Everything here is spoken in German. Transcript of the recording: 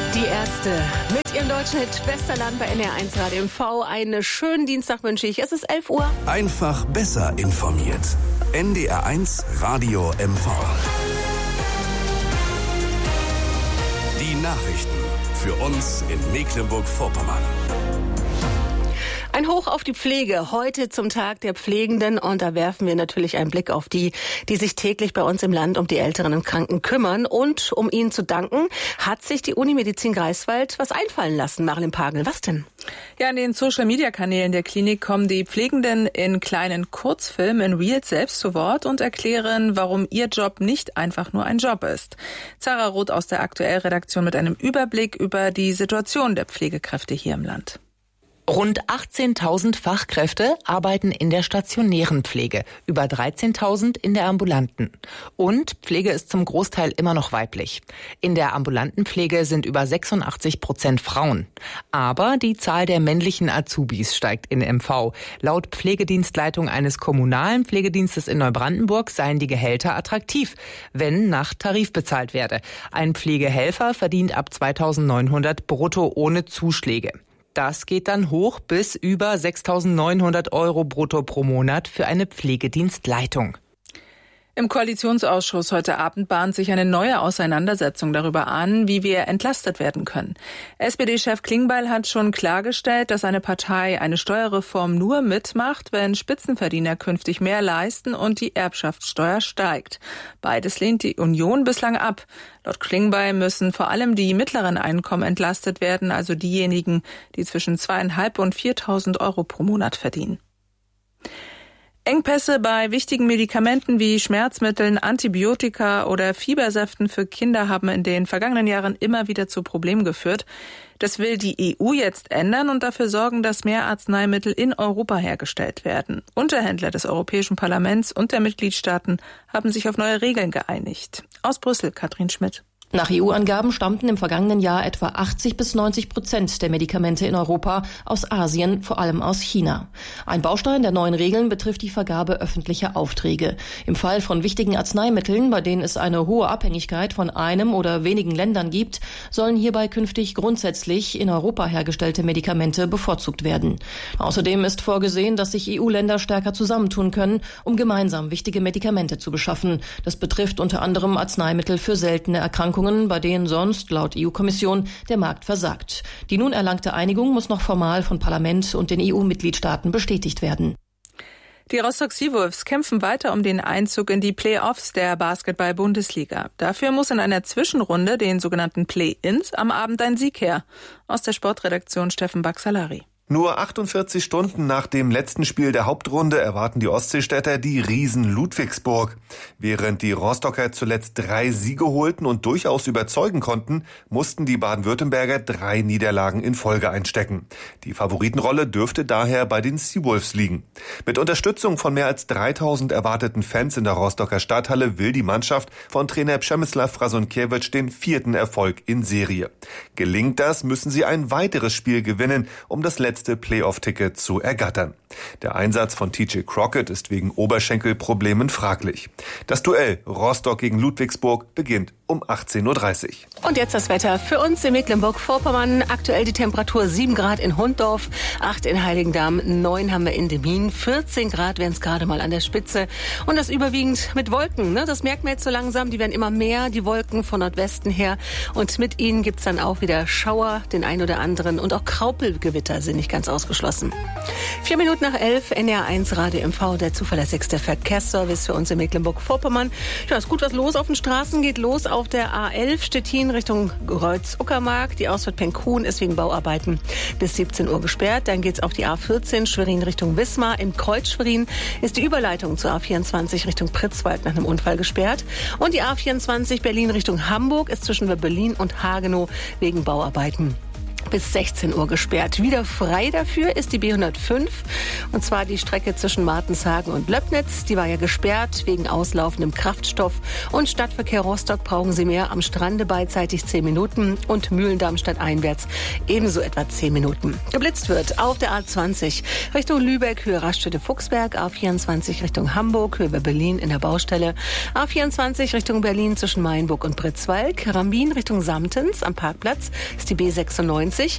Die Ärzte mit ihrem deutschen Hit Westerland bei NDR1 Radio MV. Einen schönen Dienstag wünsche ich. Es ist 11 Uhr. Einfach besser informiert. NDR1 Radio MV. Die Nachrichten für uns in Mecklenburg-Vorpommern. Ein Hoch auf die Pflege, heute zum Tag der Pflegenden, und da werfen wir natürlich einen Blick auf die sich täglich bei uns im Land um die Älteren und Kranken kümmern. Und um ihnen zu danken, hat sich die Unimedizin Greifswald was einfallen lassen. Marilyn Pagel, was denn? Ja, in den Social-Media-Kanälen der Klinik kommen die Pflegenden in kleinen Kurzfilmen in Reels selbst zu Wort und erklären, warum ihr Job nicht einfach nur ein Job ist. Zara Roth aus der Aktuell-Redaktion mit einem Überblick über die Situation der Pflegekräfte hier im Land. Rund 18.000 Fachkräfte arbeiten in der stationären Pflege, über 13.000 in der ambulanten. Und Pflege ist zum Großteil immer noch weiblich. In der ambulanten Pflege sind über 86% Frauen. Aber die Zahl der männlichen Azubis steigt in MV. Laut Pflegedienstleitung eines kommunalen Pflegedienstes in Neubrandenburg seien die Gehälter attraktiv, wenn nach Tarif bezahlt werde. Ein Pflegehelfer verdient ab 2.900 brutto ohne Zuschläge. Das geht dann hoch bis über 6.900 € brutto pro Monat für eine Pflegedienstleitung. Im Koalitionsausschuss heute Abend bahnt sich eine neue Auseinandersetzung darüber an, wie wir entlastet werden können. SPD-Chef Klingbeil hat schon klargestellt, dass seine Partei eine Steuerreform nur mitmacht, wenn Spitzenverdiener künftig mehr leisten und die Erbschaftssteuer steigt. Beides lehnt die Union bislang ab. Laut Klingbeil müssen vor allem die mittleren Einkommen entlastet werden, also diejenigen, die zwischen 2.500 und 4.000 € pro Monat verdienen. Engpässe bei wichtigen Medikamenten wie Schmerzmitteln, Antibiotika oder Fiebersäften für Kinder haben in den vergangenen Jahren immer wieder zu Problemen geführt. Das will die EU jetzt ändern und dafür sorgen, dass mehr Arzneimittel in Europa hergestellt werden. Unterhändler des Europäischen Parlaments und der Mitgliedstaaten haben sich auf neue Regeln geeinigt. Aus Brüssel, Katrin Schmidt. Nach EU-Angaben stammten im vergangenen Jahr etwa 80-90% der Medikamente in Europa aus Asien, vor allem aus China. Ein Baustein der neuen Regeln betrifft die Vergabe öffentlicher Aufträge. Im Fall von wichtigen Arzneimitteln, bei denen es eine hohe Abhängigkeit von einem oder wenigen Ländern gibt, sollen hierbei künftig grundsätzlich in Europa hergestellte Medikamente bevorzugt werden. Außerdem ist vorgesehen, dass sich EU-Länder stärker zusammentun können, um gemeinsam wichtige Medikamente zu beschaffen. Das betrifft unter anderem Arzneimittel für seltene Erkrankungen, bei denen sonst, laut EU-Kommission, der Markt versagt. Die nun erlangte Einigung muss noch formal von Parlament und den EU-Mitgliedstaaten bestätigt werden. Die Rostock Seawolves kämpfen weiter um den Einzug in die Play-Offs der Basketball-Bundesliga. Dafür muss in einer Zwischenrunde, den sogenannten Play-Ins, am Abend ein Sieg her. Aus der Sportredaktion Steffen Baxalari. Nur 48 Stunden nach dem letzten Spiel der Hauptrunde erwarten die Ostseestädter die Riesen Ludwigsburg. Während die Rostocker zuletzt 3 Siege holten und durchaus überzeugen konnten, mussten die Baden-Württemberger 3 Niederlagen in Folge einstecken. Die Favoritenrolle dürfte daher bei den Seawolves liegen. Mit Unterstützung von mehr als 3.000 erwarteten Fans in der Rostocker Stadthalle will die Mannschaft von Trainer Przemysław Razonkiewicz den 4. Erfolg in Serie. Gelingt das, müssen sie ein weiteres Spiel gewinnen, um das letzte Playoff-Ticket zu ergattern. Der Einsatz von TJ Crockett ist wegen Oberschenkelproblemen fraglich. Das Duell Rostock gegen Ludwigsburg beginnt um 18.30 Uhr. Und jetzt das Wetter für uns in Mecklenburg-Vorpommern. Aktuell die Temperatur 7 Grad in Hunddorf, 8 in Heiligendamm, 9 haben wir in Demmin, 14 Grad wären es gerade mal an der Spitze. Und das überwiegend mit Wolken. Ne? Das merkt man jetzt so langsam, die werden immer mehr, die Wolken von Nordwesten her. Und mit ihnen gibt's dann auch wieder Schauer, den ein oder anderen. Und auch Graupelgewitter sind nicht ganz ausgeschlossen. 4 Minuten nach 11, NDR1 Radio MV, der zuverlässigste Verkehrsservice für uns in Mecklenburg-Vorpommern. Ja, ist gut was los auf den Straßen, geht los auf der A11 Stettin Richtung Kreuz-Uckermark. Die Ausfahrt Penkhuhn ist wegen Bauarbeiten bis 17 Uhr gesperrt. Dann geht's auf die A14 Schwerin Richtung Wismar. Im Kreuz Schwerin ist die Überleitung zur A24 Richtung Pritzwalk nach einem Unfall gesperrt. Und die A24 Berlin Richtung Hamburg ist zwischen Berlin und Hagenow wegen Bauarbeiten bis 16 Uhr gesperrt. Wieder frei dafür ist die B105, und zwar die Strecke zwischen Martenshagen und Löbnitz. Die war ja gesperrt wegen auslaufendem Kraftstoff. Und Stadtverkehr Rostock brauchen Sie mehr am Strande beidseitig 10 Minuten und Mühlendamm stadteinwärts ebenso etwa 10 Minuten. Geblitzt wird auf der A20 Richtung Lübeck, Höhe Raststätte-Fuchsberg, A24 Richtung Hamburg, Höhe Berlin in der Baustelle, A24 Richtung Berlin zwischen Mainburg und Pritzwalk, Rambin Richtung Samtens am Parkplatz ist die B96.